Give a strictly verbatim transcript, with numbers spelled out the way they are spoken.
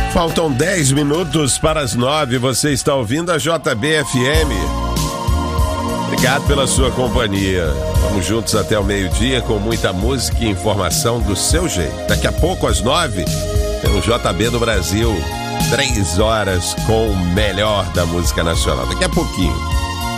Faltam dez minutos para as nove. Você está ouvindo a J B F M. Obrigado pela sua companhia. Vamos juntos até o meio-dia com muita música e informação do seu jeito. Daqui a pouco, às nove, tem o J B do Brasil. Três horas com o melhor da música nacional. Daqui a pouquinho.